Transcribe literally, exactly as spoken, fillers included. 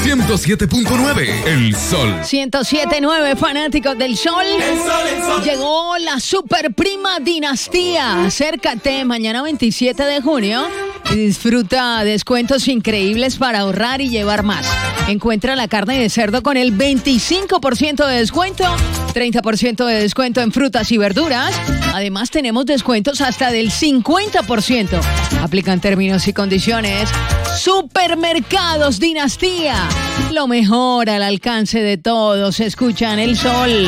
ciento siete punto nueve, El Sol. ciento siete punto nueve, fanáticos del Sol. El sol, el sol. Llegó la super prima dinastía. Acércate mañana veintisiete de junio y disfruta descuentos increíbles para ahorrar y llevar más. Encuentra la carne de cerdo con el veinticinco por ciento de descuento, treinta por ciento de descuento en frutas y verduras. Además, tenemos descuentos hasta del cincuenta por ciento. Aplican términos y condiciones. Supermercados Dinastía. Lo mejor al alcance de todos. Escuchan El Sol.